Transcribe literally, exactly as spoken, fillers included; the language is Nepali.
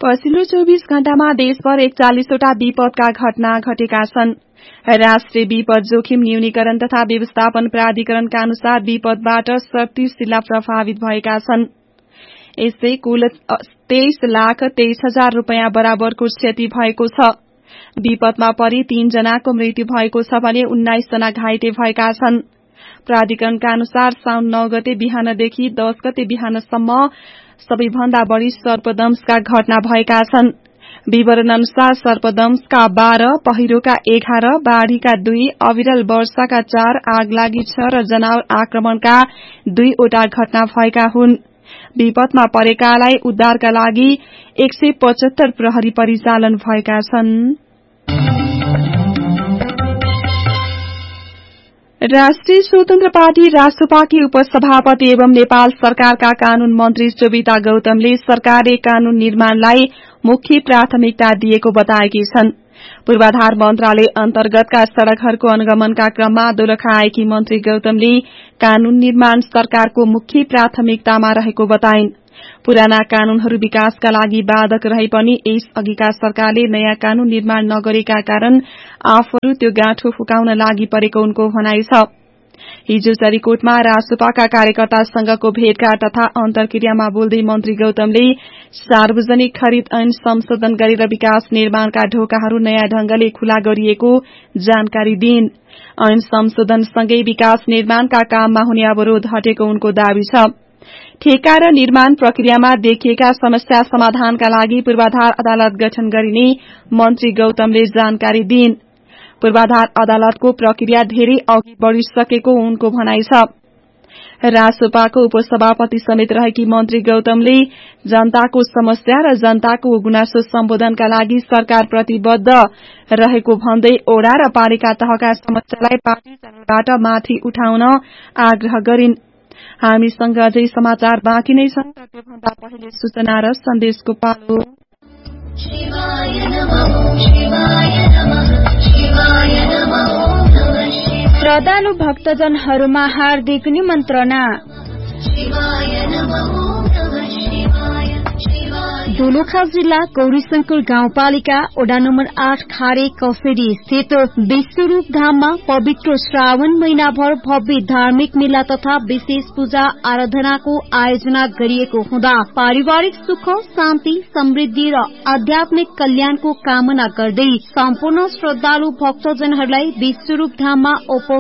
पछिल्लो चौबीस घण्टामा देशभर एकचालिसवटा विपदका घटना घटेका छन्। राष्ट्रिय विपद जोखिम न्यूनीकरण तथा व्यवस्थापन प्राधिकरणका अनुसार विपदबाट सड़तीस जिल्ला प्रभावित भएका छन्। यसै कुल तेइस लाख तेइस हजार रूपियाँ बराबरको क्षति भएको छ। विपदमा परि तीन जनाको मृत्यु भएको छ भने उन्नाइस जना घाइते भएका छन्। प्राधिकरणका अनुसार साउन नौ गते बिहानदेखि दस गते बिहानसम्म सबैभन्दा बढ़ी सर्पदंशका घटना भएका छन्। विवरण अनुसार सर्पदंशका बाह्र, पहिरोका एघार, बाढ़ीका दुई, अविरल वर्षाका चार, आगलागी छ र जनावर आक्रमणका दुईवटा घटना भएका हुन्। विपदमा परेकालाई उद्धारका लागि एक सय पचहत्तर प्रहरी परिचालन भएका छन्। राष्ट्रिय स्वतन्त्र पार्टी रासपाकी उपसभापति एवं नेपाल सरकारका कानून मन्त्री सुविता गौतमले सरकारले कानून निर्माणलाई मुख्य प्राथमिकता दिएको बताएकी छन्। पूर्वाधार मन्त्रालय अन्तर्गतका सड़कहरूको अनुगमनका क्रममा दोलखा आएकी मन्त्री गौतमले कानून निर्माण सरकारको मुख्य प्राथमिकतामा रहेको बताइन्। पुराना कानूनहरू विकासका लागि बाधक रहे पनि यस अघिका सरकारले नयाँ कानून निर्माण नगरेका कारण आफूहरू त्यो गाँठो फुकाउन लागि परेको उनको भनाइ छ। हिजो जरीकोटमा रासपाका कार्यकर्तासँगको भेटघाट तथा अन्तर्क्रियामा बोल्दै मन्त्री गौतमले सार्वजनिक खरिद ऐन संशोधन गरेर विकास निर्माणका ढोकाहरू नयाँ ढंगले खुला गरिएको जानकारी दिइन्। ऐन संशोधनसँगै विकास निर्माणका काममा हुने अवरोध हटेको उनको दावी छ। ठेका र निर्माण प्रक्रियामा देखिएका समस्या समाधानका लागि पूर्वाधार अदालत गठन गरिने मन्त्री गौतमले जानकारी दिइन्। पूर्वाधार अदालतको प्रक्रिया धेरै अघि बढ़िसकेको उनको भनाइ छ। रासपाको उपसभापति समेत रहेकी मन्त्री गौतमले जनताको समस्या र जनताको गुनासो सम्बोधनका लागि सरकार प्रतिबद्ध रहेको भन्दै ओडा र पालिका तहका समस्यालाई पार्टी तर्फबाट माथि उठाउन आग्रह गरिन्। हामीसँग अझै समाचार बाँकी नै छन्, तर त्योभन्दा पहिले सूचना र सन्देशको पालो। श्रद्धालु भक्तजनहरूमा हार्दिक निमन्त्रणा। दोलखा जिल्ला गौरीशंकर गाउँपालिका वडा नम्बर आठ खारे कसेरी स्थित विश्वरूप धाममा पवित्र श्रावण महिनाभर भव्य धार्मिक मेला तथा विशेष पूजा आराधनाको आयोजना गरिएको हुँदा पारिवारिक सुख, शान्ति, समृद्धि र आध्यात्मिक कल्याणको कामना गर्दै सम्पूर्ण श्रद्धालु भक्तजनहरूलाई विश्वरूप धाममा